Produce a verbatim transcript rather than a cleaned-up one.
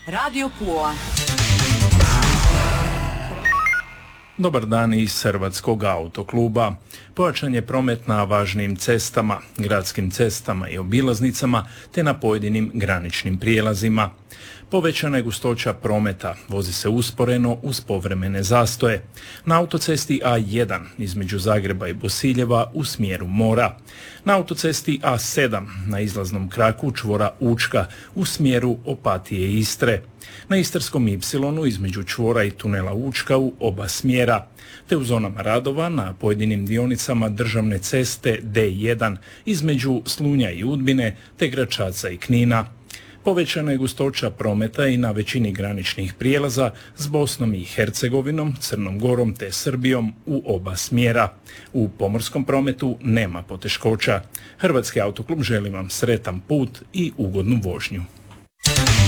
Radio Pula. Dobar dan iz Hrvatskog autokluba. Pojačan je promet na važnim cestama, gradskim cestama i obilaznicama te na pojedinim graničnim prijelazima. Povećana je gustoća prometa, vozi se usporeno uz povremene zastoje. Na autocesti A jedan između Zagreba i Bosiljeva u smjeru mora. Na autocesti A sedam na izlaznom kraku čvora Učka u smjeru Opatije i Istre. Na Istarskom ipsilonu između čvora i tunela Učka u oba smjera. Te u zonama radova na pojedinim dionicama državne ceste D jedan između Slunja i Udbine te Gračaca i Knina. Povećana je gustoća prometa i na većini graničnih prijelaza s Bosnom i Hercegovinom, Crnom Gorom te Srbijom u oba smjera. U pomorskom prometu nema poteškoća. Hrvatski autoklub želi vam sretan put i ugodnu vožnju.